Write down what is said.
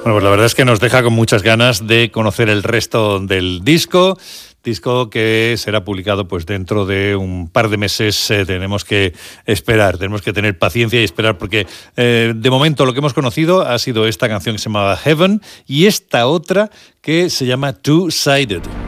Bueno, pues la verdad es que nos deja con muchas ganas de conocer el resto del disco que será publicado pues dentro de un par de meses. Tenemos que esperar, tenemos que tener paciencia y esperar, porque de momento lo que hemos conocido ha sido esta canción que se llamaba Heaven y esta otra que se llama Two-Sided.